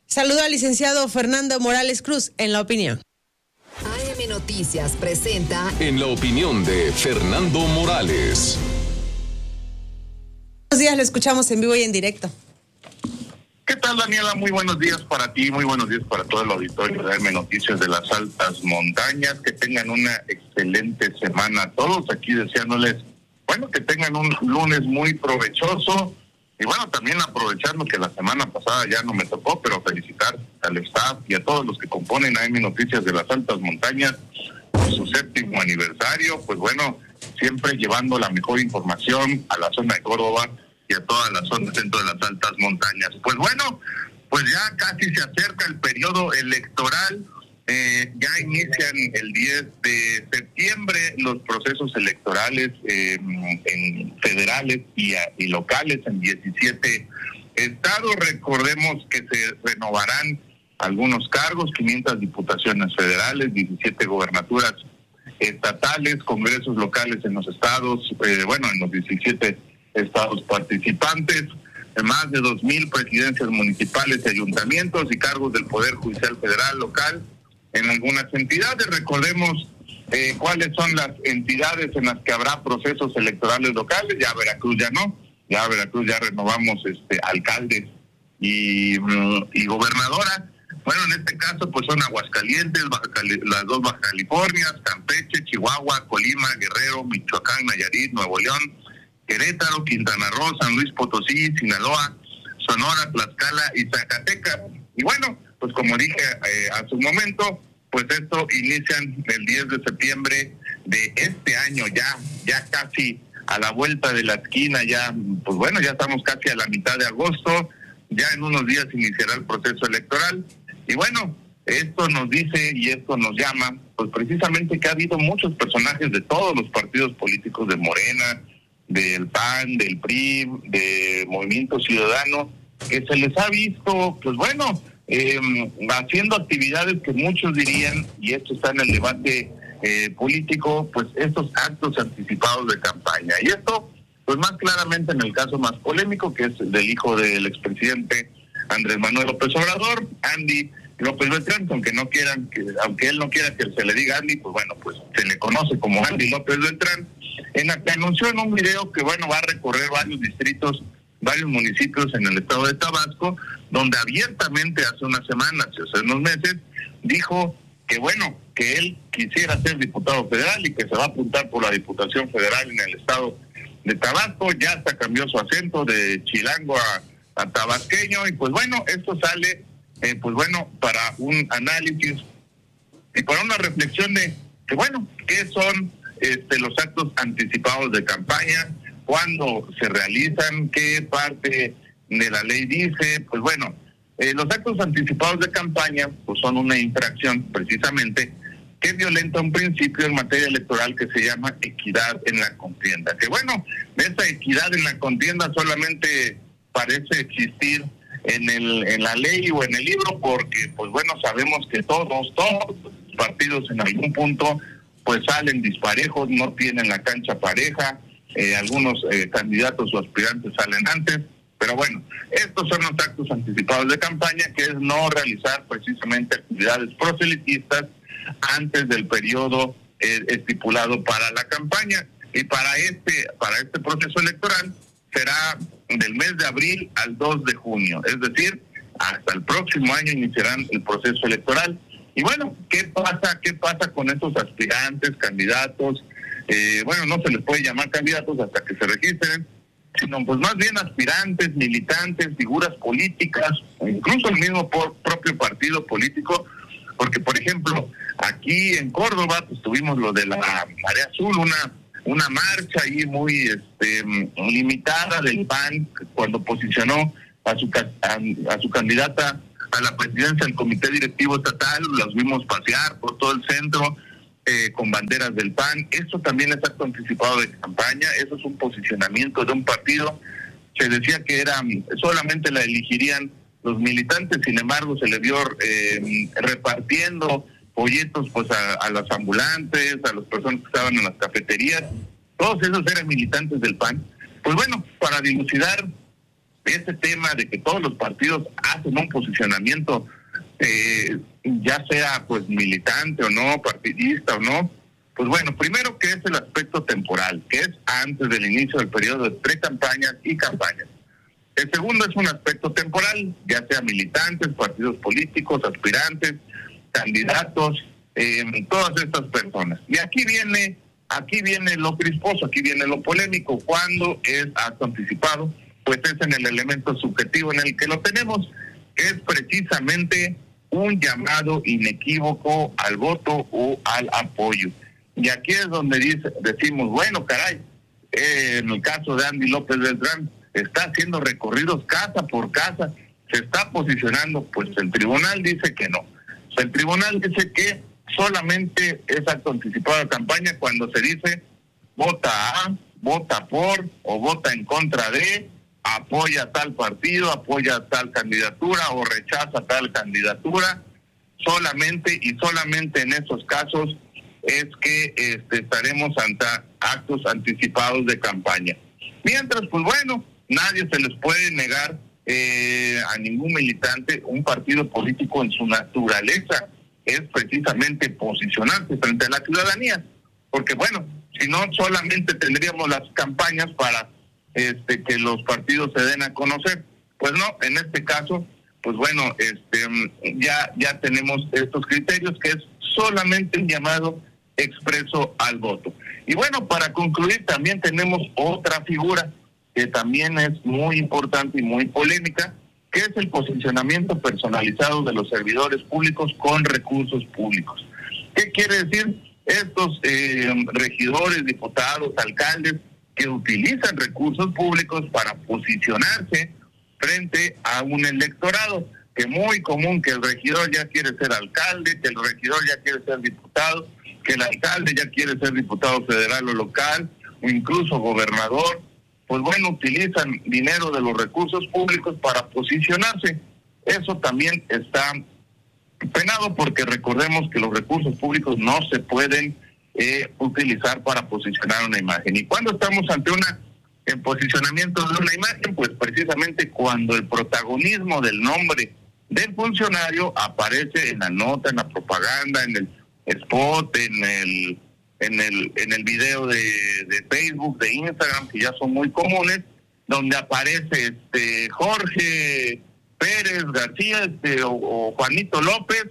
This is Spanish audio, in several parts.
Saludo al licenciado Fernando Morales Cruz en La Opinión. AM Noticias presenta En La Opinión de Fernando Morales. Buenos días, lo escuchamos en vivo y en directo. ¿Qué tal, Daniela? Muy buenos días para ti, muy buenos días para todo el auditorio de AM Noticias de las Altas Montañas. Que tengan una excelente semana todos, aquí deseándoles, que tengan un lunes muy provechoso. Y también aprovechando que la semana pasada ya no me tocó, pero felicitar al staff y a todos los que componen AM Noticias de las Altas Montañas por su 7º aniversario. Siempre llevando la mejor información a la zona de Córdoba y a toda la zona centro de las Altas Montañas. Ya casi se acerca el periodo electoral. Ya inician el 10 de septiembre los procesos electorales en federales y locales en 17 estados. Recordemos que se renovarán algunos cargos, 500 diputaciones federales, 17 gobernaturas estatales, congresos locales en los estados, en los 17 estados participantes, más de 2,000 presidencias municipales y ayuntamientos y cargos del Poder Judicial Federal, local, en algunas entidades. Recordemos cuáles son las entidades en las que habrá procesos electorales locales. Ya Veracruz ya no, ya Veracruz ya renovamos alcaldes y gobernadoras. En este caso son Aguascalientes, las dos Baja Californias, Campeche, Chihuahua, Colima, Guerrero, Michoacán, Nayarit, Nuevo León, Querétaro, Quintana Roo, San Luis Potosí, Sinaloa, Sonora, Tlaxcala y Zacatecas. Y como dije a su momento, esto inician el 10 de septiembre de este año, ya casi a la vuelta de la esquina, ya estamos casi a la mitad de agosto, ya en unos días iniciará el proceso electoral. Y esto nos dice y esto nos llama, precisamente que ha habido muchos personajes de todos los partidos políticos, de Morena, del PAN, del PRI, de Movimiento Ciudadano, que se les ha visto, haciendo actividades que muchos dirían, y esto está en el debate político, estos actos anticipados de campaña. Y esto, más claramente en el caso más polémico, que es el del hijo del expresidente Andrés Manuel López Obrador, Andy López Beltrán, aunque él no quiera que se le diga Andy, se le conoce como Andy López Beltrán, en la que anunció en un video que va a recorrer varios distritos, varios municipios en el estado de Tabasco, donde abiertamente hace unas semanas, hace unos meses, dijo que él quisiera ser diputado federal y que se va a apuntar por la Diputación Federal en el estado de Tabasco. Ya hasta cambió su acento de chilango a tabasqueño, y esto sale para un análisis y para una reflexión de qué son los actos anticipados de campaña, cuándo se realizan, qué parte de la ley dice. Los actos anticipados de campaña son una infracción precisamente que violenta un principio en materia electoral que se llama equidad en la contienda. Esa equidad en la contienda solamente parece existir en la ley o en el libro, porque sabemos que todos los partidos en algún punto salen disparejos, no tienen la cancha pareja, algunos candidatos o aspirantes salen antes, pero estos son los actos anticipados de campaña, que es no realizar precisamente actividades proselitistas antes del periodo estipulado para la campaña. Y para este proceso electoral será del mes de abril al 2 de junio, es decir, hasta el próximo año iniciarán el proceso electoral. Y ¿qué pasa con estos aspirantes, candidatos? No se les puede llamar candidatos hasta que se registren, sino más bien aspirantes, militantes, figuras políticas, o incluso el mismo propio partido político, porque por ejemplo, aquí en Córdoba tuvimos lo de la Marea Azul, una marcha ahí muy limitada del PAN, cuando posicionó a su candidata a la presidencia del comité directivo estatal. Los vimos pasear por todo el centro con banderas del PAN. Esto también es acto anticipado de campaña, eso es un posicionamiento de un partido. Se decía que solamente la elegirían los militantes, sin embargo se le vio repartiendo folletos a los ambulantes, a las personas que estaban en las cafeterías. Todos esos eran militantes del PAN. Para dilucidar ese tema de que todos los partidos hacen un posicionamiento, ya sea pues militante o no, partidista o no, pues bueno, primero que es el aspecto temporal, que es antes del inicio del periodo de pre-campañas y campañas. El segundo es un aspecto temporal, ya sea militantes, partidos políticos, aspirantes, candidatos, todas estas personas. Y aquí viene lo crisposo, aquí viene lo polémico. Cuando es acto anticipado, pues es en el elemento subjetivo en el que lo tenemos, que es precisamente un llamado inequívoco al voto o al apoyo. Y aquí es donde decimos, bueno, caray, en el caso de Andy López Beltrán, está haciendo recorridos casa por casa, se está posicionando, pues el tribunal dice que no. El tribunal dice que solamente es acto anticipado de campaña cuando se dice vota a, vota por o vota en contra de, apoya tal partido, apoya tal candidatura o rechaza tal candidatura. Solamente en esos casos es que estaremos ante actos anticipados de campaña. Mientras, pues bueno, nadie se les puede negar a ningún militante. Un partido político en su naturaleza es precisamente posicionarse frente a la ciudadanía, porque bueno, si no solamente tendríamos las campañas para que los partidos se den a conocer. Pues no, en este caso, pues bueno, ya tenemos estos criterios, que es solamente un llamado expreso al voto. Y bueno, para concluir, también tenemos otra figura que también es muy importante y muy polémica, que es el posicionamiento personalizado de los servidores públicos con recursos públicos. ¿Qué quiere decir? Estos regidores, diputados, alcaldes que utilizan recursos públicos para posicionarse frente a un electorado, que es muy común que el regidor ya quiere ser alcalde, que el regidor ya quiere ser diputado, que el alcalde ya quiere ser diputado federal o local, o incluso gobernador. Pues bueno, utilizan dinero de los recursos públicos para posicionarse. Eso también está penado, porque recordemos que los recursos públicos no se pueden utilizar para posicionar una imagen. ¿Y cuando estamos ante el posicionamiento de una imagen? Pues precisamente cuando el protagonismo del nombre del funcionario aparece en la nota, en la propaganda, en el spot, en el video de Facebook, de Instagram, que ya son muy comunes, donde aparece Jorge Pérez García o Juanito López,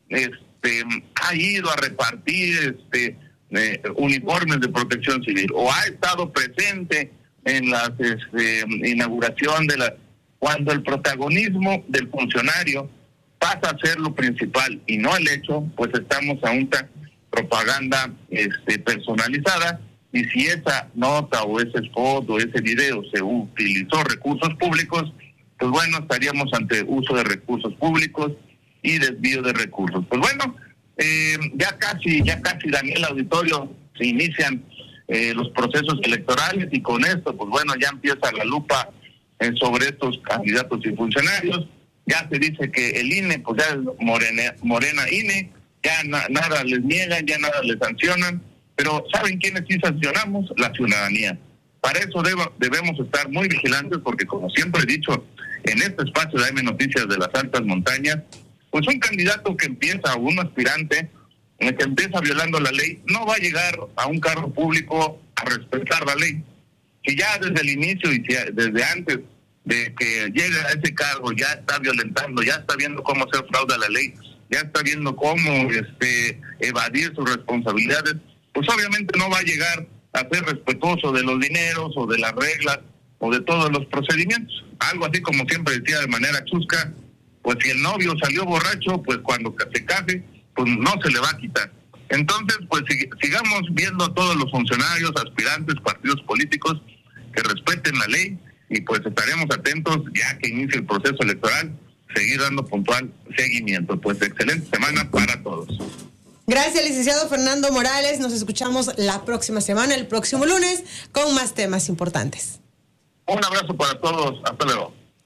ha ido a repartir uniformes de protección civil, o ha estado presente en la inauguración cuando el protagonismo del funcionario pasa a ser lo principal y no el hecho, pues estamos a una propaganda personalizada. Y si esa nota o ese spot o ese video se utilizó recursos públicos, pues bueno, estaríamos ante uso de recursos públicos y desvío de recursos. Pues bueno, ya casi Daniel, auditorio, se inician los procesos electorales, y con esto, pues bueno, ya empieza la lupa sobre estos candidatos y funcionarios. Ya se dice que el INE, pues ya es Morena INE, ya nada les niegan, ya nada les sancionan, pero ¿saben quiénes sí sancionamos? La ciudadanía. Para eso debemos estar muy vigilantes, porque como siempre he dicho en este espacio de AM Noticias de las Altas Montañas, pues un candidato que empieza, o un aspirante que empieza violando la ley, no va a llegar a un cargo público a respetar la ley. Que ya desde el inicio y desde antes de que llegue a ese cargo ya está violentando, ya está viendo cómo hacer fraude a la ley, ya está viendo cómo evadir sus responsabilidades, pues obviamente no va a llegar a ser respetuoso de los dineros o de las reglas o de todos los procedimientos. Algo así como siempre decía de manera chusca, pues si el novio salió borracho, pues cuando se case, pues no se le va a quitar. Entonces, pues sigamos viendo a todos los funcionarios, aspirantes, partidos políticos que respeten la ley, y pues estaremos atentos ya que inicie el proceso electoral, seguir dando puntual seguimiento. Pues excelente semana para todos. Gracias, licenciado Fernando Morales. Nos escuchamos la próxima semana, el próximo lunes, con más temas importantes. Un abrazo para todos. Hasta luego.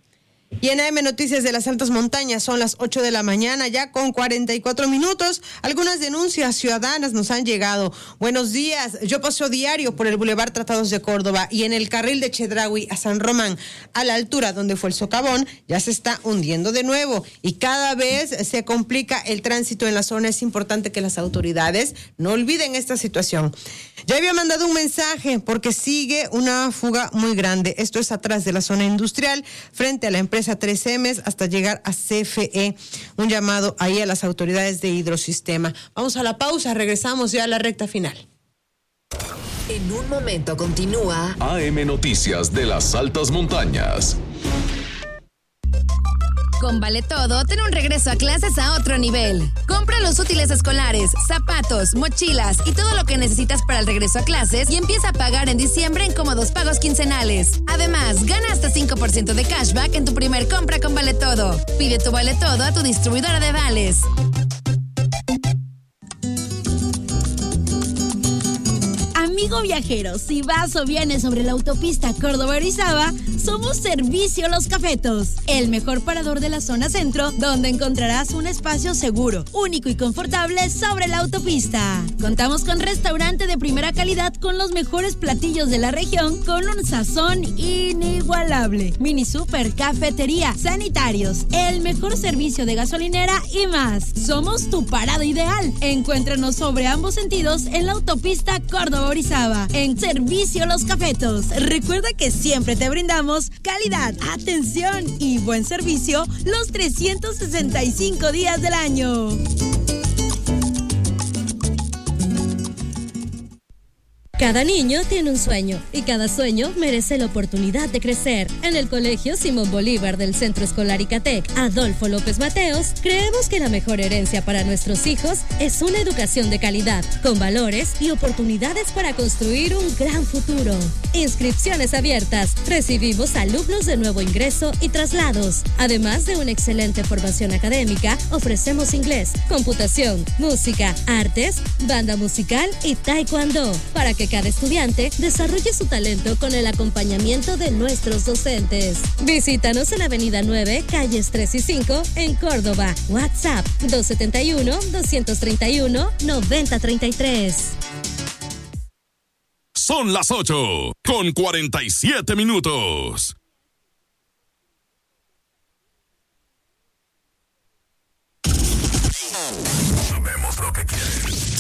Y en AM Noticias de las Altas Montañas son las 8 de la mañana, ya con 44 minutos. Algunas denuncias ciudadanas nos han llegado. Buenos días, yo paso diario por el Boulevard Tratados de Córdoba y en el carril de Chedraui a San Román, a la altura donde fue el socavón, ya se está hundiendo de nuevo y cada vez se complica el tránsito en la zona. Es importante que las autoridades no olviden esta situación. Ya había mandado un mensaje porque sigue una fuga muy grande. Esto es atrás de la zona industrial, frente a la empresa 3M hasta llegar a CFE. Un llamado ahí a las autoridades de Hidrosistema. Vamos a la pausa, regresamos ya a la recta final. En un momento continúa AM Noticias de las Altas Montañas. Con Vale Todo, ten un regreso a clases a otro nivel. Compra los útiles escolares, zapatos, mochilas y todo lo que necesitas para el regreso a clases y empieza a pagar en diciembre en cómodos pagos quincenales. Además, gana hasta 5% de cashback en tu primer compra con Vale Todo. Pide tu Vale Todo a tu distribuidora de vales. Amigo viajero, si vas o vienes sobre la autopista Córdoba-Orizaba, somos Servicio Los Cafetos, el mejor parador de la zona centro, donde encontrarás un espacio seguro, único y confortable sobre la autopista. Contamos con restaurante de primera calidad con los mejores platillos de la región, con un sazón inigualable. Mini super, cafetería, sanitarios, el mejor servicio de gasolinera y más. Somos tu parada ideal. Encuéntranos sobre ambos sentidos en la autopista Córdoba-Orizaba, en Servicio Los Cafetos. Recuerda que siempre te brindamos calidad, atención y buen servicio los 365 días del año. Cada niño tiene un sueño y cada sueño merece la oportunidad de crecer. En el Colegio Simón Bolívar del Centro Escolar Icatec, Adolfo López Mateos, creemos que la mejor herencia para nuestros hijos es una educación de calidad, con valores y oportunidades para construir un gran futuro. Inscripciones abiertas. Recibimos alumnos de nuevo ingreso y traslados. Además de una excelente formación académica, ofrecemos inglés, computación, música, artes, banda musical y taekwondo, para que cada estudiante desarrolle su talento con el acompañamiento de nuestros docentes. Visítanos en Avenida 9, calles 3 y 5, en Córdoba. WhatsApp 271-231-9033. Son las 8 con 47 minutos. Sabemos lo que quieres.